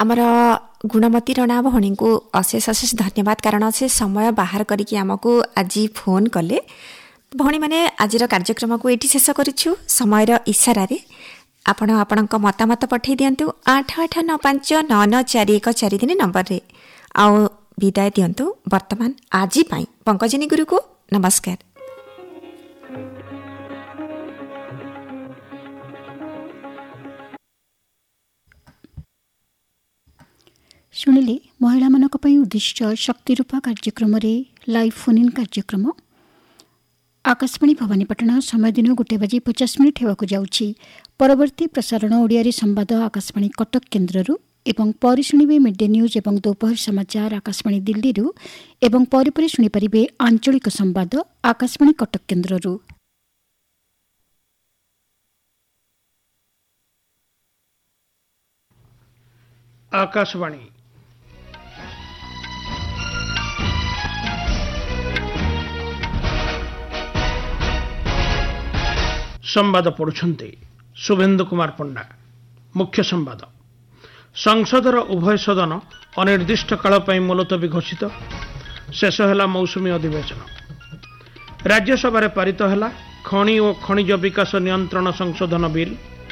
आमर गुणमती रणा भणी को अशेष अशेष धन्यवाद कारण से समय बाहर करके आमको आज फोन कले भणी माने आज कार्यक्रम को ये शेष करूँ समय इशारा आपण आपणक मतामत पठे दिंतु 8895994143 नंबर रे आउ विदाय दिंतु। वर्तमान आज पंकजनी गुरु को नमस्कार। शुणिले महिला मानक पई उद्दिष्ट शक्ति रूपा कार्यक्रम रे लाइव फोन इन कार्यक्रम आकाशवाणी भवानीपाटना समय दिन 1:50 हेबाकु जाउछि। परवर्ती प्रसारण ओडिया रे संवाद आकाशवाणी कटक केन्द्ररू एवं परि शुणिबे मिड डे न्यूज एवं दोपहर समाचार आकाशवाणी दिल्ली रू एवं परि शुणी परिबे आंचलिक संवाद आकाशवाणी कटक केन्द्ररू। आकाशवाणी संवाद पढ़ुछन्ते शुभेन्दु कुमार पंडा। मुख्य संवाद संसदर उभय सदन अनिर्दिष्ट काल पई मुलतवी घोषित। शेष है मौसुमी अधिवेशन। राज्यसभा पारित है खनि और खनिज विकास नियंत्रण संशोधन बिल।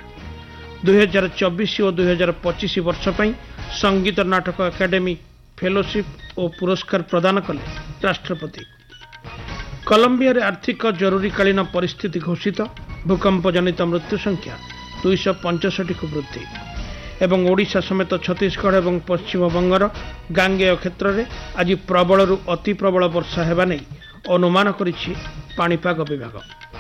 2024 और 2025 वर्ष पई संगीत नाटक एकेडेमी फेलोशिप और पुरस्कार प्रदान कले राष्ट्रपति। कोलंबिया रे आर्थिक जरूरीकालीन परिस्थिति घोषित। भूकंप जनित मृत्यु संख्या 265 को वृद्धि। एवं ओडिशा समेत छत्तीसगढ़ और पश्चिम बंगर गांगेय क्षेत्र में आज प्रबल अति प्रबल वर्षा हेबा नै अनुमान करिछि पाणीपाग विभाग।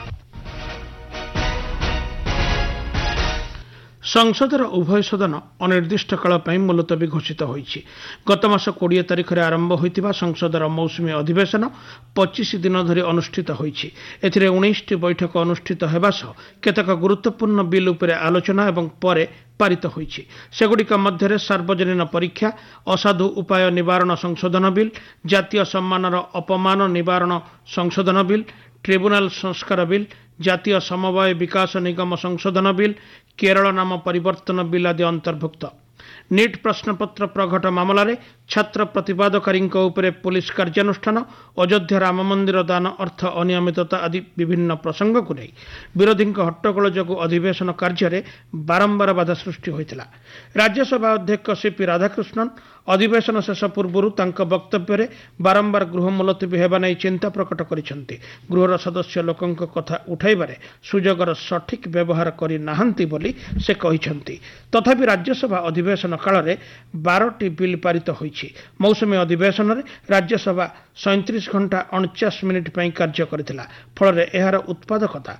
संसदर उभय सदन अनिर्दिष्ट काल पई मुलतवी घोषित होईछि। गत मास 20 तारिख रे आरंभ होइतिबा संसदर मौसुमी अधिवेशन 25 दिन धरि अनुष्ठित होईछि। एथिरे 19टी बैठक अनुष्ठित हेबा सह केतक गुरुत्वपूर्ण बिल उपरे आलोचना एवं परे पारित होईछि। सेगुड़िक मध्यरे सार्वजनीन परीक्षा, असाधु उपाय निवारण संशोधन बिल, जातीय सम्मानर अपमान निवारण संशोधन बिल, ट्रिब्यूनाल संस्कार बिल, जातीय समवाय विकास निगम संशोधन बिल, केरल नाम परिवर्तन बिल आदि अंतर्भुक्त। नीट प्रश्नपत्र प्रघट मामलें छात्र प्रतिवादकारी उपरे पुलिस कार्यानुष्ठान, अयोध्या राम मंदिर दान अर्थ अनियमितता आदि विभिन्न प्रसंग को नहीं विरोधी हट्टगोल जो अधिवेशन कार्य बारंबार बाधा सृष्टि होता। राज्यसभा अध्यक्ष सीपी राधाकृष्णन अधिवेशन शेष पूर्व वक्तव्य बारंबार गृह मुलतवी हेबा नहीं चिंता प्रकट करिसेंति। गृहर सदस्य लोकंक कथा उठाइबारे सुजोगर सठिक व्यवहार करि नाहंती बोली से कहिसेंति। तथापि राज्यसभा अधिवेशन काल में 12टी बिल पारित होईछि। मौसुमी अधिवेशन में राज्यसभा 37 घंटा 49 मिनिट पई कार्य करथिला। फल एहार उत्पादकता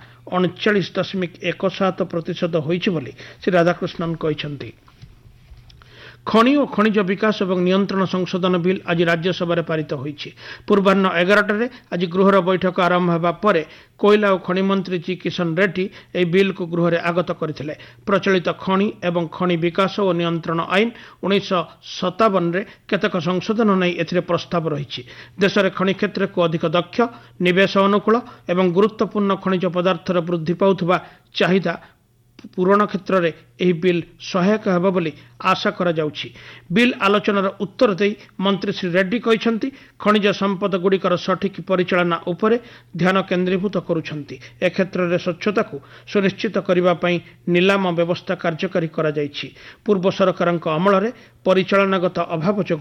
39.17% होईछि बोली श्री राधाकृष्णन कहिसेंति। खनि और खनिज विकास और नियंत्रण संशोधन बिल आज राज्यसभा पारित होईछि। पूर्वाह्न 11टारे आज गृहर बैठक आरंभ होगा पर कोयला और खनि मंत्री जी किशन रेड्डी यह बिल को गृह में आगत करथिले। प्रचलित खनि एवं खनि विकास और नियंत्रण आईन 1957 रे केतक संशोधन नहीं एथिरे प्रस्ताव रही। देश में खनि क्षेत्र को अधिक दक्ष, निवेश अनुकूल एवं गुरुत्वपूर्ण खनिज पदार्थर वृद्धि पाउथबा चाहिदा पूरण क्षेत्र में यह बिल सहायक होगा बोली आशा करा जाउछि। बिल आलोचनार उत्तर दे मंत्री श्री रेड्डी कहिसेंति खनिज संपद गुड़िकर सठिक परिचालना उपरे ध्यान केन्द्रीभूत करुछंती। ए क्षेत्र में स्वच्छता को सुनिश्चित करने पई नीलाम व्यवस्था कार्यकारी करा जाइछि। पूर्व सरकारक अमल में परिचालनागत अभाव जो